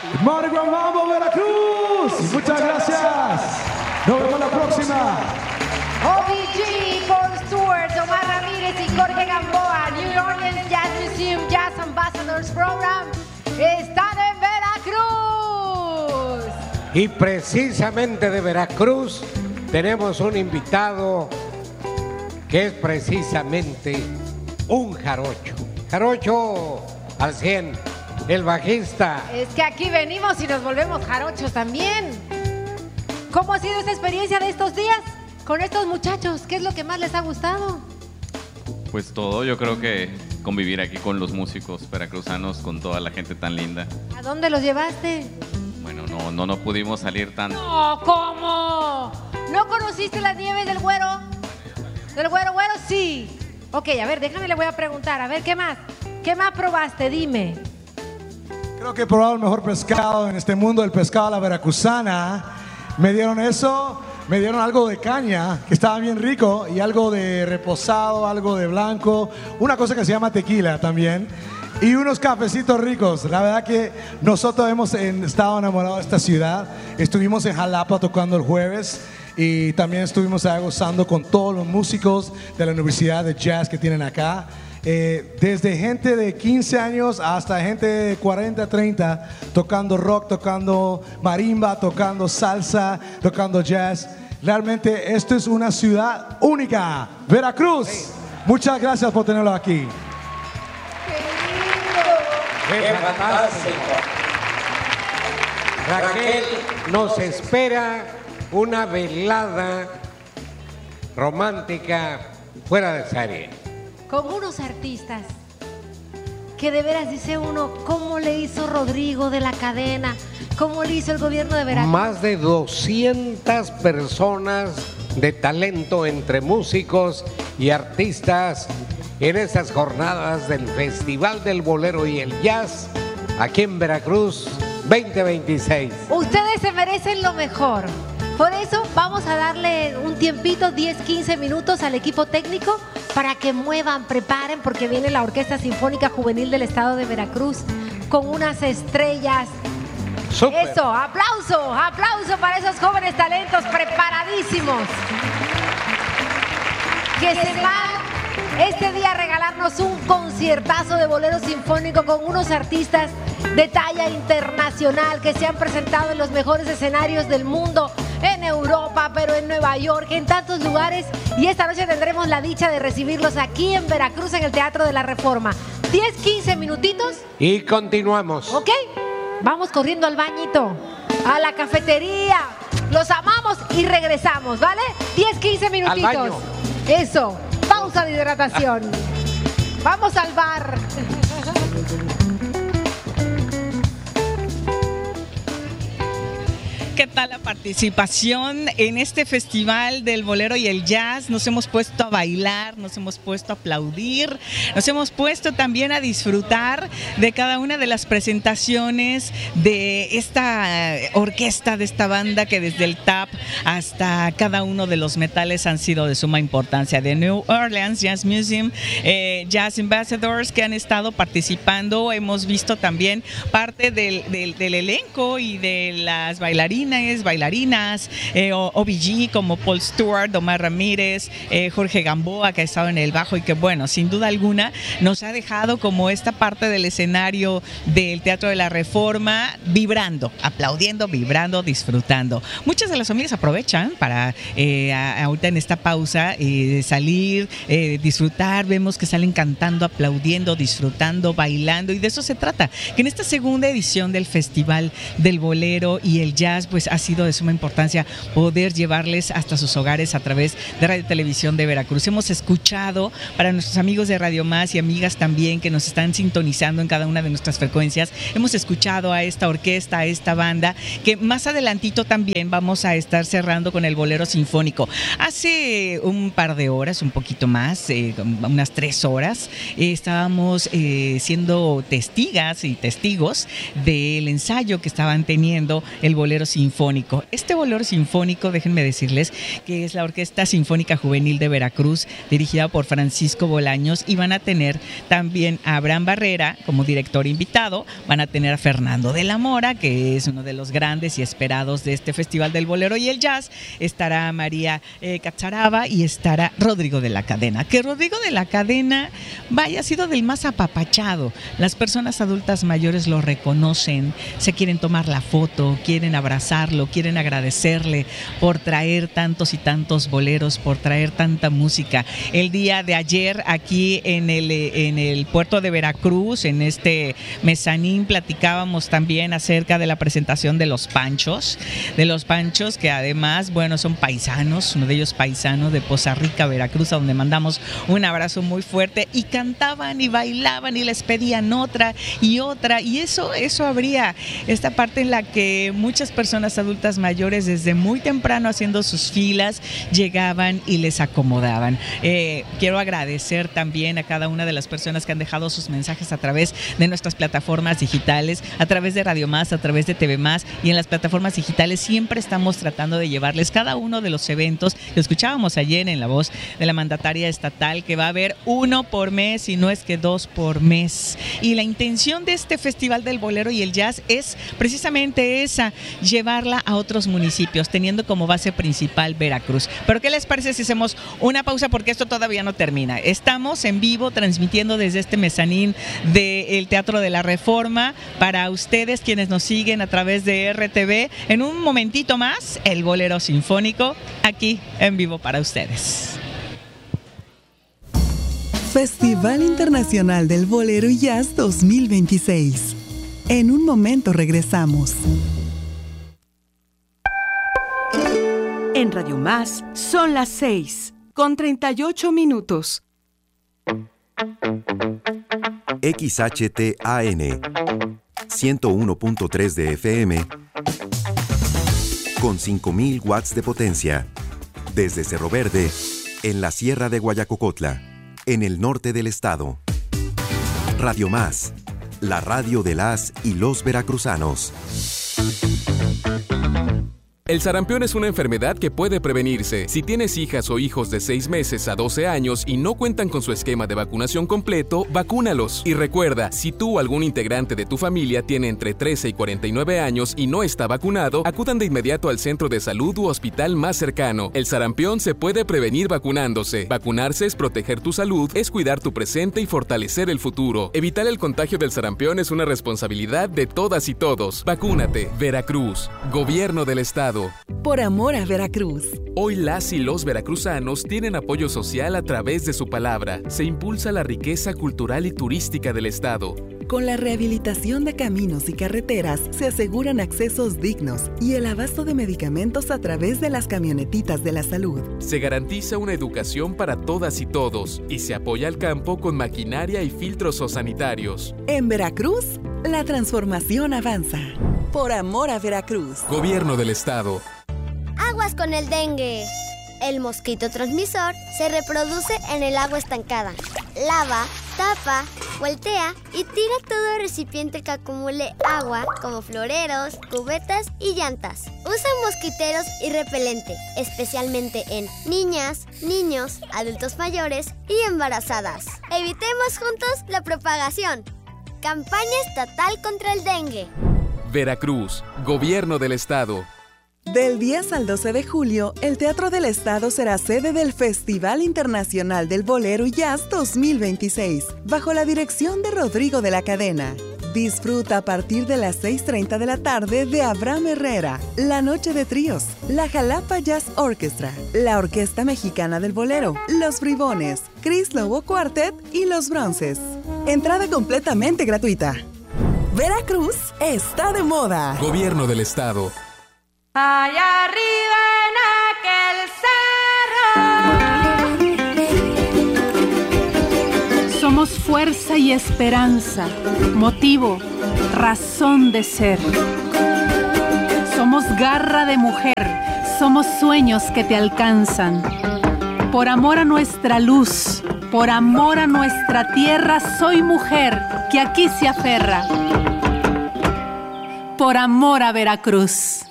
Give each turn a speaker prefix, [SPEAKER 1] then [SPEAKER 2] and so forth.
[SPEAKER 1] Mardi Gras Mambo Veracruz. Muchas gracias. Nos vemos la próxima.
[SPEAKER 2] OBG, Paul Stewart, Omar Ramírez y Jorge Gamboa, New Orleans Jazz Museum Jazz Ambassadors Program, están en Veracruz.
[SPEAKER 3] Y precisamente de Veracruz tenemos un invitado que es precisamente un jarocho. Jarocho al 100, el bajista.
[SPEAKER 2] Es que aquí venimos y nos volvemos jarochos también. ¿Cómo ha sido esta experiencia de estos días con estos muchachos? ¿Qué es lo que más les ha gustado?
[SPEAKER 4] Pues todo, yo creo que convivir aquí con los músicos veracruzanos, con toda la gente tan linda.
[SPEAKER 2] ¿A dónde los llevaste?
[SPEAKER 4] Bueno, no pudimos salir tan...
[SPEAKER 2] No, ¿cómo? ¿No conociste las nieves del güero? ¿Del güero? Sí. Ok, a ver, déjame, le voy a preguntar. A ver, ¿qué más? ¿Qué más probaste? Dime.
[SPEAKER 1] Creo que he probado el mejor pescado en este mundo, el pescado a la veracruzana. Me dieron eso, me dieron algo de caña, que estaba bien rico, y algo de reposado, algo de blanco, una cosa que se llama tequila también, y unos cafecitos ricos. La verdad que nosotros hemos estado enamorados de esta ciudad. Estuvimos en Jalapa tocando el jueves, y también estuvimos ahí gozando con todos los músicos de la Universidad de Jazz que tienen acá. Desde gente de 15 años hasta gente de 40, 30, tocando rock, tocando marimba, tocando salsa, tocando jazz. Realmente esto es una ciudad única, Veracruz. Sí. Muchas gracias por tenerlo aquí.
[SPEAKER 3] ¡Qué fantástico! Raquel, nos espera una velada romántica fuera de serie.
[SPEAKER 2] Con unos artistas que de veras dice uno, ¿cómo le hizo Rodrigo de la Cadena? ¿Cómo le hizo el gobierno de Veracruz?
[SPEAKER 3] Más de 200 personas de talento entre músicos y artistas en estas jornadas del Festival del Bolero y el Jazz aquí en Veracruz 2026.
[SPEAKER 2] Ustedes se merecen lo mejor. Por eso vamos a darle un tiempito, 10-15 minutos al equipo técnico para que muevan, preparen, porque viene la Orquesta Sinfónica Juvenil del Estado de Veracruz con unas estrellas. ¡Súper! Eso, aplauso, aplauso para esos jóvenes talentos preparadísimos que se van este día a regalarnos un conciertazo de bolero sinfónico con unos artistas de talla internacional que se han presentado en los mejores escenarios del mundo, en Europa, pero en Nueva York, en tantos lugares, y esta noche tendremos la dicha de recibirlos aquí en Veracruz, en el Teatro de la Reforma. 10-15 minutitos.
[SPEAKER 3] Y continuamos.
[SPEAKER 2] ¿Ok? Vamos corriendo al bañito, a la cafetería. Los amamos y regresamos, ¿vale? 10-15 minutitos.
[SPEAKER 3] Al baño.
[SPEAKER 2] Eso, pausa de hidratación. Vamos al bar.
[SPEAKER 5] ¿Qué tal la participación en este festival del bolero y el jazz? Nos hemos puesto a bailar, nos hemos puesto a aplaudir, nos hemos puesto también a disfrutar de cada una de las presentaciones de esta orquesta, de esta banda que desde el tap hasta cada uno de los metales han sido de suma importancia. De New Orleans Jazz Museum, Jazz Ambassadors que han estado participando. Hemos visto también parte del elenco y de las bailarinas, OBG como Paul Stewart, Omar Ramírez, Jorge Gamboa, que ha estado en el bajo y que bueno, sin duda alguna nos ha dejado como esta parte del escenario del Teatro de la Reforma vibrando, aplaudiendo, vibrando, disfrutando. Muchas de las familias aprovechan para ahorita en esta pausa salir, disfrutar. Vemos que salen cantando, aplaudiendo, disfrutando, bailando, y de eso se trata, que en esta segunda edición del Festival del Bolero y el Jazz pues ha sido de suma importancia poder llevarles hasta sus hogares a través de Radio Televisión de Veracruz. Hemos escuchado para nuestros amigos de Radio Más y amigas también que nos están sintonizando en cada una de nuestras frecuencias, hemos escuchado a esta orquesta, a esta banda, que más adelantito también vamos a estar cerrando con el bolero sinfónico. Hace un par de horas, un poquito más, unas 3 horas, estábamos siendo testigas y testigos del ensayo que estaban teniendo el bolero sinfónico Sinfónico. Este bolero sinfónico, déjenme decirles que es la Orquesta Sinfónica Juvenil de Veracruz, dirigida por Francisco Bolaños, y van a tener también a Abraham Barrera como director invitado, van a tener a Fernando de la Mora, que es uno de los grandes y esperados de este Festival del Bolero y el Jazz, estará María Cacharaba y estará Rodrigo de la Cadena, que Rodrigo de la Cadena, vaya, ha sido del más apapachado. Las personas adultas mayores lo reconocen, se quieren tomar la foto, quieren abrazarlo, quieren agradecerle por traer tantos y tantos boleros, por traer tanta música. El día de ayer aquí en el puerto de Veracruz, en este mezanín, platicábamos también acerca de la presentación de los Panchos, que además, bueno, son paisanos, uno de ellos paisano de Poza Rica, Veracruz, a donde mandamos un abrazo muy fuerte, y cantaban y bailaban y les pedían otra, y eso habría esta parte en la que muchas personas adultas mayores desde muy temprano haciendo sus filas llegaban y les acomodaban. Quiero agradecer también a cada una de las personas que han dejado sus mensajes a través de nuestras plataformas digitales, a través de Radio Más, a través de TV Más, y en las plataformas digitales siempre estamos tratando de llevarles cada uno de los eventos que escuchábamos ayer en la voz de la mandataria estatal, que va a haber 1 por mes, y no es que 2 por mes. Y la intención de este Festival del Bolero y el Jazz es precisamente esa, llevarla a otros municipios, teniendo como base principal Veracruz. Pero ¿qué les parece si hacemos una pausa? Porque esto todavía no termina. Estamos en vivo transmitiendo desde este mezanín del Teatro de la Reforma para ustedes quienes nos siguen a través de RTV. En un momentito más, el Bolero Sinfónico aquí en vivo para ustedes.
[SPEAKER 6] Festival Internacional del Bolero y Jazz 2026. En un momento regresamos.
[SPEAKER 7] En Radio Más son las 6:38.
[SPEAKER 8] XHTAN 101.3 de FM con 5,000 watts de potencia. Desde Cerro Verde, en la Sierra de Guayacocotla, en el norte del estado. Radio Más, la radio de las y los veracruzanos.
[SPEAKER 9] El sarampión es una enfermedad que puede prevenirse. Si tienes hijas o hijos de 6 meses a 12 años y no cuentan con su esquema de vacunación completo, vacúnalos. Y recuerda, si tú o algún integrante de tu familia tiene entre 13 y 49 años y no está vacunado, acudan de inmediato al centro de salud u hospital más cercano. El sarampión se puede prevenir vacunándose. Vacunarse es proteger tu salud, es cuidar tu presente y fortalecer el futuro. Evitar el contagio del sarampión es una responsabilidad de todas y todos. Vacúnate. Veracruz. Gobierno del Estado.
[SPEAKER 6] Por amor a Veracruz.
[SPEAKER 9] Hoy las y los veracruzanos tienen apoyo social a través de su palabra. Se impulsa la riqueza cultural y turística del estado.
[SPEAKER 6] Con la rehabilitación de caminos y carreteras se aseguran accesos dignos y el abasto de medicamentos a través de las camionetitas de la salud.
[SPEAKER 9] Se garantiza una educación para todas y todos y se apoya al campo con maquinaria y filtros sanitarios.
[SPEAKER 6] En Veracruz, la transformación avanza. Por amor a Veracruz.
[SPEAKER 9] Gobierno del Estado.
[SPEAKER 10] Aguas con el dengue. El mosquito transmisor se reproduce en el agua estancada. Lava, tapa, voltea y tira todo recipiente que acumule agua, como floreros, cubetas y llantas. Usa mosquiteros y repelente, especialmente en niñas, niños, adultos mayores y embarazadas. Evitemos juntos la propagación. Campaña estatal contra el dengue.
[SPEAKER 9] Veracruz, Gobierno del Estado.
[SPEAKER 6] Del 10 al 12 de julio, el Teatro del Estado será sede del Festival Internacional del Bolero y Jazz 2026, bajo la dirección de Rodrigo de la Cadena. Disfruta a partir de las 6:30 de la tarde de Abraham Herrera, La Noche de Tríos, la Jalapa Jazz Orchestra, la Orquesta Mexicana del Bolero, Los Bribones, Chris Lobo Quartet y Los Bronces. Entrada completamente gratuita. Veracruz está de moda.
[SPEAKER 9] Gobierno del Estado.
[SPEAKER 11] Allá arriba en aquel cerro. Somos fuerza y esperanza, motivo, razón de ser. Somos garra de mujer, somos sueños que te alcanzan. Por amor a nuestra luz, por amor a nuestra tierra, soy mujer que aquí se aferra. Por amor a Veracruz.